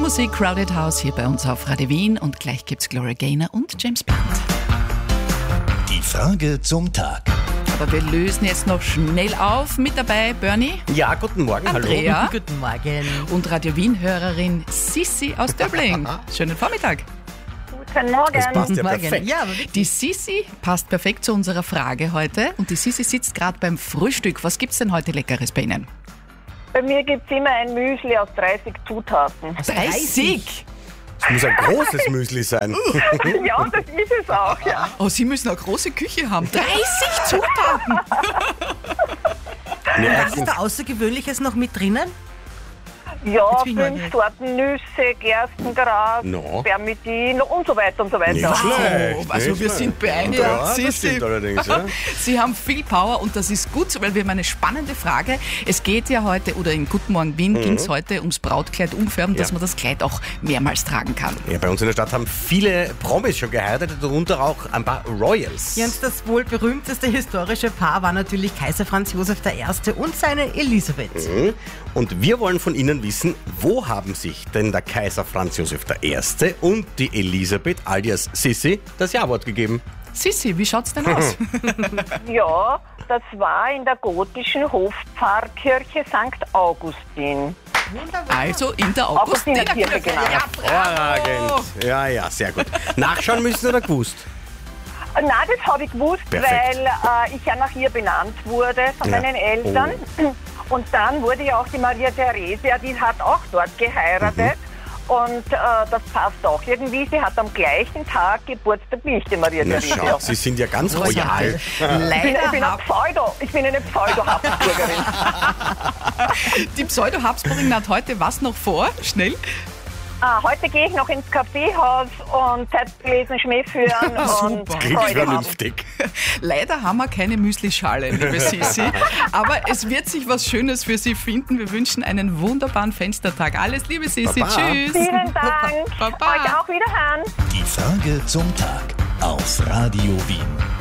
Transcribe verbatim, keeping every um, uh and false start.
Musik, Crowded House hier bei uns auf Radio Wien und gleich gibt's Gloria Gaynor und James Blunt. Die Frage zum Tag. Aber wir lösen jetzt noch schnell auf. Mit dabei Bernie. Ja, guten Morgen, Andrea. hallo. Guten Morgen. Und Radio Wien-Hörerin Sissi aus Döbling. Schönen Vormittag. Guten Morgen. Das passt ja Guten Morgen. perfekt. Ja, aber wirklich. Die Sissi passt perfekt zu unserer Frage heute. Und die Sissi sitzt gerade beim Frühstück. Was gibt's denn heute Leckeres bei Ihnen? Bei mir gibt es immer ein Müsli aus dreißig Zutaten. dreißig! Es muss ein großes Müsli sein. Ja, das ist es auch, ja. Oh, Sie müssen eine große Küche haben. dreißig Zutaten! Nee, Was ist da Außergewöhnliches noch mit drinnen? Ja, Jetzt bin ich fünf neugierig. Sorten Nüsse, Gerstengras, No. Spermidin und so weiter und so weiter. Nicht schlecht. Also nicht wir schlecht. sind beeindruckt. Ja, das Sissi. stimmt allerdings. Ja. Sie haben viel Power und das ist gut, weil wir haben eine spannende Frage. Es geht ja heute, oder in Guten Morgen Wien ging es heute ums Brautkleid umfärben, dass Ja. man das Kleid auch mehrmals tragen kann. Ja, bei uns in der Stadt haben viele Promis schon geheiratet, darunter auch ein paar Royals. Ja, und das wohl berühmteste historische Paar war natürlich Kaiser Franz Josef der Erste und seine Elisabeth. Mhm. Und wir wollen von Ihnen wissen, wo haben sich denn der Kaiser Franz Josef der Erste und die Elisabeth alias Sissi das Ja-Wort gegeben? Sissi, wie schaut's denn aus? Ja, das war in der gotischen Hofpfarrkirche Sankt Augustin. Also in der Augustinerkirche. Augustinerkirche, genau. Ja, bravo. Hervorragend. Ja, ja, sehr gut. Nachschauen müssen oder gewusst? Nein, das habe ich gewusst, Perfekt. weil äh, ich ja nach ihr benannt wurde von Ja. meinen Eltern. Und dann wurde ja auch die Maria Theresia, die hat auch dort geheiratet. Und äh, das passt auch irgendwie. Sie hat am gleichen Tag Geburtstag wie ich, die Maria Na Theresia. schau, Sie sind ja ganz royal. Ich bin, ich Leider bin, ein hab, Pseudo, ich bin eine Pseudo-Habsburgerin. die Pseudo-Habsburgerin hat heute was noch vor? Schnell. ah, heute gehe ich noch ins Kaffeehaus und Zeitlesen, Schmäh führen und Super. Klingt Freude haben. vernünftig. Leider haben wir keine Müslischale, liebe Sissi. Aber es wird sich was Schönes für Sie finden. Wir wünschen einen wunderbaren Fenstertag. Alles Liebe, Sissi. Baba. Tschüss. Vielen Dank. Baba. Euch auch wiederhören. Die Frage zum Tag auf Radio Wien.